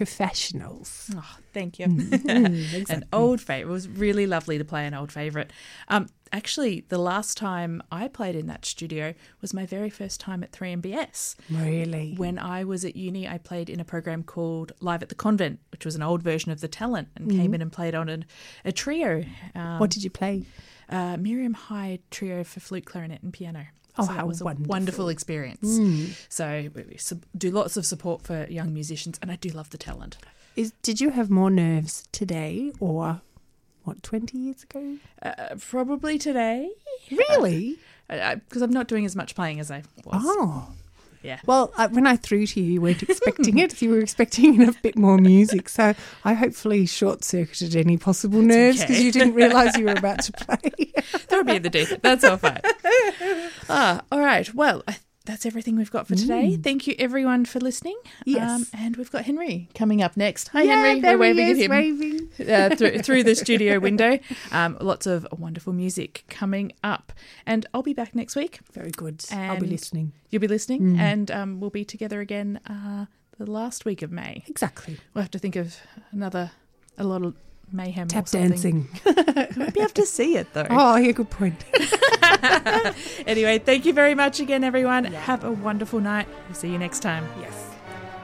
professionals. Oh, thank you. Exactly. An old favourite. It was really lovely to play an old favourite. Actually, the last time I played in that studio was my very first time at 3MBS. Really? When I was at uni, I played in a program called Live at the Convent, which was an old version of The Talent, and came in and played on a trio. What did you play? Miriam Hyde trio for flute, clarinet and piano. Oh, So that how was a wonderful. wonderful experience. So we do lots of support for young musicians, and I do love The Talent. Did you have more nerves today or, 20 years ago? Probably today. Really? Because I'm not doing as much playing as I was. Oh. Yeah. Well, when I threw to you, you weren't expecting it. You were expecting a bit more music. So I hopefully short-circuited any possible nerves because okay. you didn't realise you were about to play. Throw me in the deep. That's all fine. All right. Well, that's everything we've got for today. Thank you, everyone, for listening. Yes. And we've got Henry coming up next. Hi, Yeah, Henry. there We're waving he at is, him. waving. Through the studio window. Lots of wonderful music coming up. And I'll be back next week. Very good. I'll be And listening. You'll be listening. And we'll be together again the last week of May. Exactly. We'll have to think of a lot of mayhem Tap or something. dancing. Maybe have to see it, though. Oh, yeah, good point. Anyway, thank you very much again, everyone. Have a wonderful night. We'll see you next time. Yes.